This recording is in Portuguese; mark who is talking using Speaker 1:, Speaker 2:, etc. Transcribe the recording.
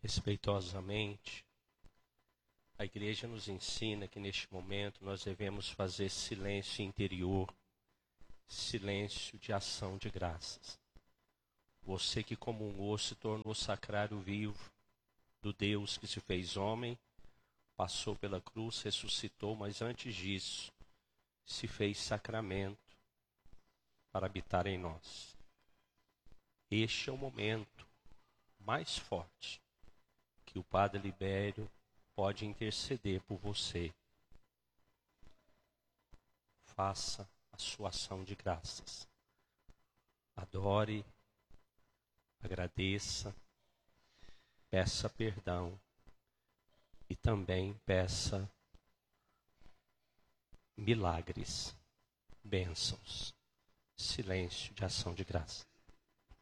Speaker 1: respeitosamente, a igreja nos ensina que neste momento nós devemos fazer silêncio interior, silêncio de ação de graças. Você que comungou se tornou sacrário vivo do Deus que se fez homem, passou pela cruz, ressuscitou, mas antes disso, se fez sacramento para habitar em nós. Este é o momento mais forte que o Padre Libério pode interceder por você. Faça a sua ação de graças. Adore, agradeça, peça perdão e também peça milagres, bênçãos, silêncio de ação de graça.